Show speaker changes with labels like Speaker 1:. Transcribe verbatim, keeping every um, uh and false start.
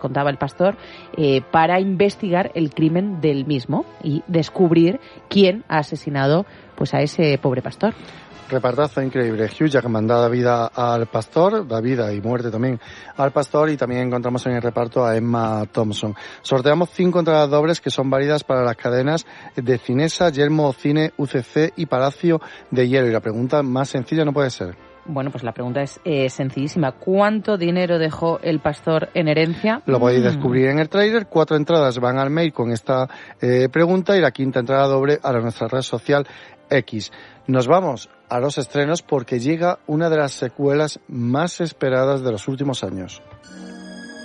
Speaker 1: contaba el pastor, eh, para investigar el crimen del mismo y descubrir quién ha asesinado pues a ese pobre pastor.
Speaker 2: Repartazo increíble. Hugh Jackman da vida al pastor, da vida y muerte también al pastor, y también encontramos en el reparto a Emma Thompson. Sorteamos cinco entradas dobles que son válidas para las cadenas de Cinesa, Yelmo Cine, U C C y Palacio de Hielo. Y la pregunta más sencilla no puede ser.
Speaker 1: Bueno, pues la pregunta es eh, sencillísima. ¿Cuánto dinero dejó el pastor en herencia?
Speaker 2: Lo podéis descubrir en el tráiler. Cuatro entradas van al mail con esta eh, pregunta y la quinta entrada doble a nuestra red social X. Nos vamos a los estrenos porque llega una de las secuelas más esperadas de los últimos años.